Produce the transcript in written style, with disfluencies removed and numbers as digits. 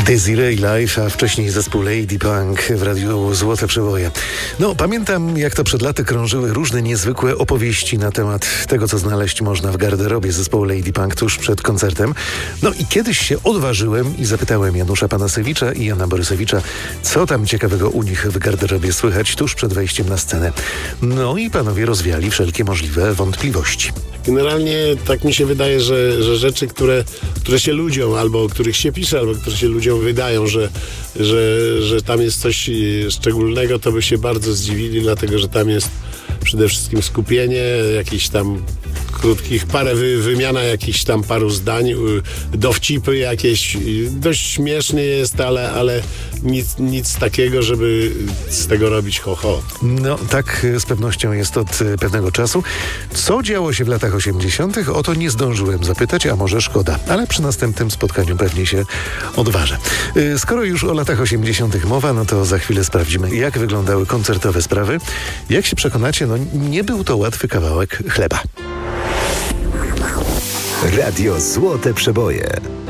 Desiree Live, a wcześniej zespół Lady Punk w radiu Złote Przeboje. No, pamiętam, jak to przed laty krążyły różne niezwykłe opowieści na temat tego, co znaleźć można w garderobie zespołu Lady Punk tuż przed koncertem. No i kiedyś się odważyłem i zapytałem Janusza Panasewicza i Jana Borysewicza, co tam ciekawego u nich w garderobie słychać tuż przed wejściem na scenę. No i panowie rozwiali wszelkie możliwe wątpliwości. Generalnie tak mi się wydaje, że rzeczy, które się ludziom, albo o których się pisze, albo które się ludziom wydają, że tam jest coś szczególnego, to by się bardzo zdziwili, dlatego że tam jest przede wszystkim skupienie, jakieś tam krótkich, wymiana jakichś tam paru zdań, dowcipy jakieś, dość śmiesznie jest, ale nic takiego, żeby z tego robić ho-ho. No tak z pewnością jest od pewnego czasu. Co działo się w latach 80., o to nie zdążyłem zapytać, a może szkoda, ale przy następnym spotkaniu pewnie się odważę. Skoro już o latach 80. mowa, no to za chwilę sprawdzimy, jak wyglądały koncertowe sprawy. Jak się przekonacie, no nie był to łatwy kawałek chleba. Radio Złote Przeboje.